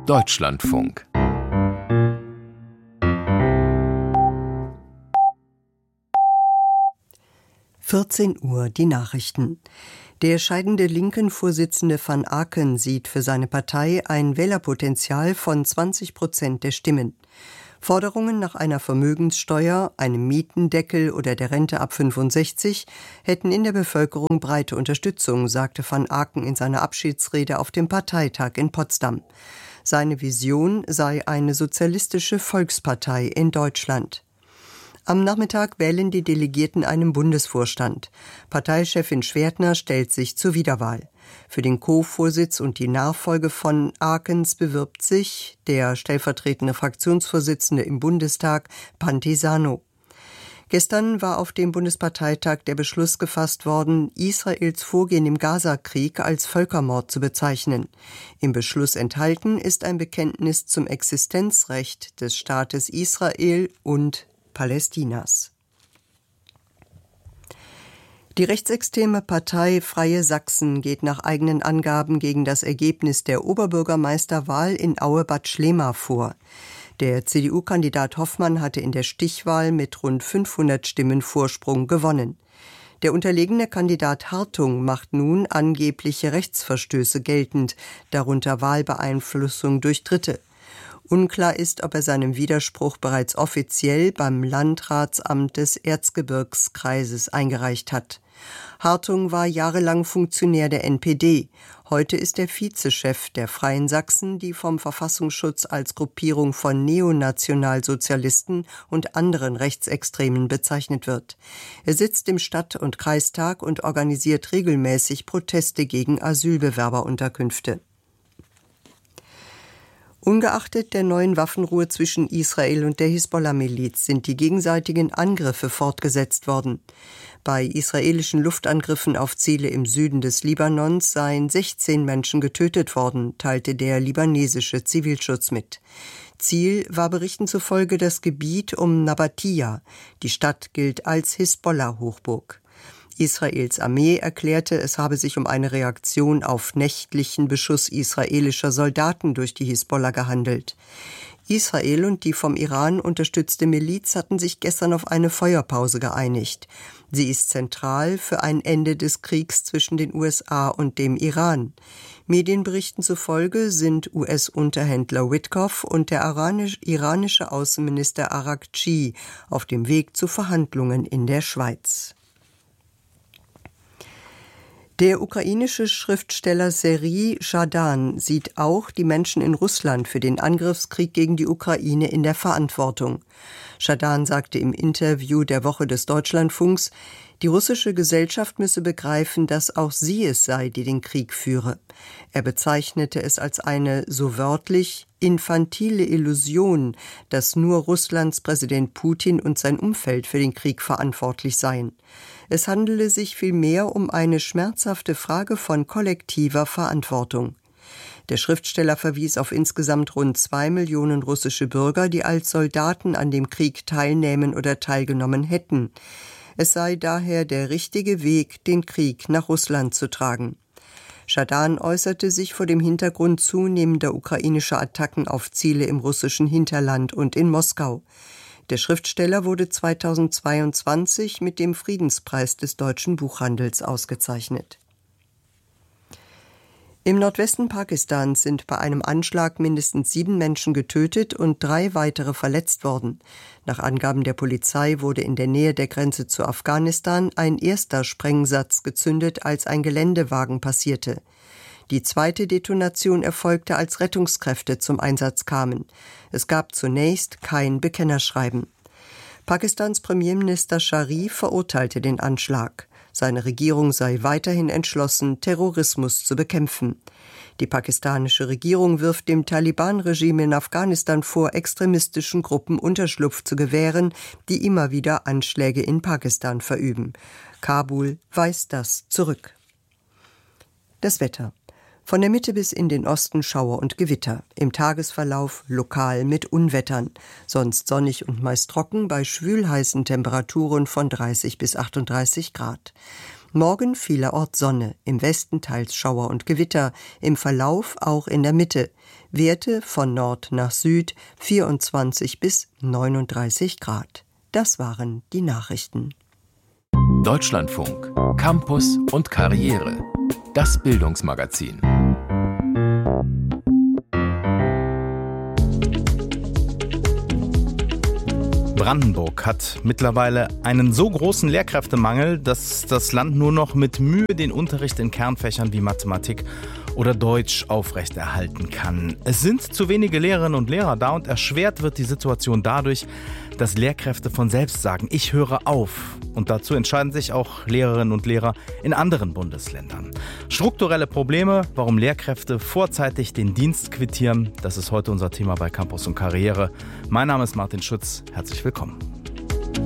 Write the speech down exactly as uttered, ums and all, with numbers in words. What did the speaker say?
Deutschlandfunk. vierzehn Uhr, die Nachrichten. Der scheidende Linken-Vorsitzende van Aken sieht für seine Partei ein Wählerpotenzial von zwanzig Prozent der Stimmen. Forderungen nach einer Vermögenssteuer, einem Mietendeckel oder der Rente ab fünfundsechzig hätten in der Bevölkerung breite Unterstützung, sagte van Aken in seiner Abschiedsrede auf dem Parteitag in Potsdam. Seine Vision sei eine sozialistische Volkspartei in Deutschland. Am Nachmittag wählen die Delegierten einen Bundesvorstand. Parteichefin Schwertner stellt sich zur Wiederwahl. Für den Co-Vorsitz und die Nachfolge von Akens bewirbt sich der stellvertretende Fraktionsvorsitzende im Bundestag, Pantisano. Gestern war auf dem Bundesparteitag der Beschluss gefasst worden, Israels Vorgehen im Gaza-Krieg als Völkermord zu bezeichnen. Im Beschluss enthalten ist ein Bekenntnis zum Existenzrecht des Staates Israel und Palästinas. Die rechtsextreme Partei Freie Sachsen geht nach eigenen Angaben gegen das Ergebnis der Oberbürgermeisterwahl in Aue-Bad Schlema vor. Der C D U-Kandidat Hoffmann hatte in der Stichwahl mit rund fünfhundert Stimmen Vorsprung gewonnen. Der unterlegene Kandidat Hartung macht nun angebliche Rechtsverstöße geltend, darunter Wahlbeeinflussung durch Dritte. Unklar ist, ob er seinen Widerspruch bereits offiziell beim Landratsamt des Erzgebirgskreises eingereicht hat. Hartung war jahrelang Funktionär der N P D. Heute ist er Vizechef der Freien Sachsen, die vom Verfassungsschutz als Gruppierung von Neonationalsozialisten und anderen Rechtsextremen bezeichnet wird. Er sitzt im Stadt- und Kreistag und organisiert regelmäßig Proteste gegen Asylbewerberunterkünfte. Ungeachtet der neuen Waffenruhe zwischen Israel und der Hisbollah-Miliz sind die gegenseitigen Angriffe fortgesetzt worden. Bei israelischen Luftangriffen auf Ziele im Süden des Libanons seien sechzehn Menschen getötet worden, teilte der libanesische Zivilschutz mit. Ziel war Berichten zufolge das Gebiet um Nabatia. Die Stadt gilt als Hisbollah-Hochburg. Israels Armee erklärte, es habe sich um eine Reaktion auf nächtlichen Beschuss israelischer Soldaten durch die Hisbollah gehandelt. Israel und die vom Iran unterstützte Miliz hatten sich gestern auf eine Feuerpause geeinigt. Sie ist zentral für ein Ende des Kriegs zwischen den U S A und dem Iran. Medienberichten zufolge sind U S-Unterhändler Witkoff und der iranische Außenminister Araghchi auf dem Weg zu Verhandlungen in der Schweiz. Der ukrainische Schriftsteller Serhij Schadan sieht auch die Menschen in Russland für den Angriffskrieg gegen die Ukraine in der Verantwortung. Schadan sagte im Interview der Woche des Deutschlandfunks, die russische Gesellschaft müsse begreifen, dass auch sie es sei, die den Krieg führe. Er bezeichnete es als eine, so wörtlich, infantile Illusion, dass nur Russlands Präsident Putin und sein Umfeld für den Krieg verantwortlich seien. Es handele sich vielmehr um eine schmerzhafte Frage von kollektiver Verantwortung. Der Schriftsteller verwies auf insgesamt rund zwei Millionen russische Bürger, die als Soldaten an dem Krieg teilnehmen oder teilgenommen hätten. Es sei daher der richtige Weg, den Krieg nach Russland zu tragen. Schadan äußerte sich vor dem Hintergrund zunehmender ukrainischer Attacken auf Ziele im russischen Hinterland und in Moskau. Der Schriftsteller wurde zweitausendzweiundzwanzig mit dem Friedenspreis des deutschen Buchhandels ausgezeichnet. Im Nordwesten Pakistans sind bei einem Anschlag mindestens sieben Menschen getötet und drei weitere verletzt worden. Nach Angaben der Polizei wurde in der Nähe der Grenze zu Afghanistan ein erster Sprengsatz gezündet, als ein Geländewagen passierte. Die zweite Detonation erfolgte, als Rettungskräfte zum Einsatz kamen. Es gab zunächst kein Bekennerschreiben. Pakistans Premierminister Sharif verurteilte den Anschlag. Seine Regierung sei weiterhin entschlossen, Terrorismus zu bekämpfen. Die pakistanische Regierung wirft dem Taliban-Regime in Afghanistan vor, extremistischen Gruppen Unterschlupf zu gewähren, die immer wieder Anschläge in Pakistan verüben. Kabul weist das zurück. Das Wetter. Von der Mitte bis in den Osten Schauer und Gewitter. Im Tagesverlauf lokal mit Unwettern. Sonst sonnig und meist trocken bei schwülheißen Temperaturen von dreißig bis achtunddreißig Grad. Morgen vielerorts Sonne, im Westen teils Schauer und Gewitter, im Verlauf auch in der Mitte. Werte von Nord nach Süd vierundzwanzig bis neununddreißig Grad. Das waren die Nachrichten. Deutschlandfunk, Campus und Karriere. Das Bildungsmagazin. Brandenburg hat mittlerweile einen so großen Lehrkräftemangel, dass das Land nur noch mit Mühe den Unterricht in Kernfächern wie Mathematik oder Deutsch aufrechterhalten kann. Es sind zu wenige Lehrerinnen und Lehrer da und erschwert wird die Situation dadurch, dass Lehrkräfte von selbst sagen, ich höre auf. Und dazu entscheiden sich auch Lehrerinnen und Lehrer in anderen Bundesländern. Strukturelle Probleme, warum Lehrkräfte vorzeitig den Dienst quittieren, das ist heute unser Thema bei Campus und Karriere. Mein Name ist Martin Schütz, herzlich willkommen.